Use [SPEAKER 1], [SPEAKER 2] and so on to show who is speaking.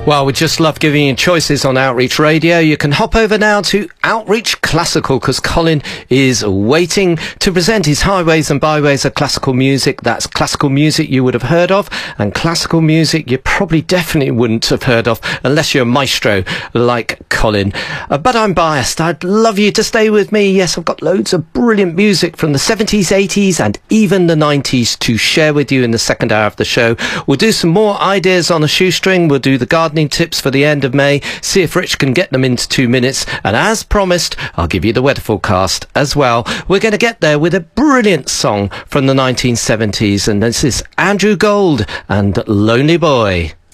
[SPEAKER 1] Well, we just love giving you choices on Outreach Radio. You can hop over now to Outreach Classical because Colin is waiting to present his Highways and Byways of Classical Music. That's classical music you would have heard of and classical music you probably definitely wouldn't have heard of unless you're a maestro like Colin. But I'm biased. I'd love you to stay with me. Yes, I've got loads of brilliant music from the 70s, 80s and even the 90s to share with you in the second hour of the show. We'll do some more ideas on a shoestring. We'll do the gardening tips for the end of May, see if Rich can get them into 2 minutes, and as promised I'll give you the weather forecast as well. We're going to get there with a brilliant song from the 1970s, and this is Andrew Gold and Lonely Boy.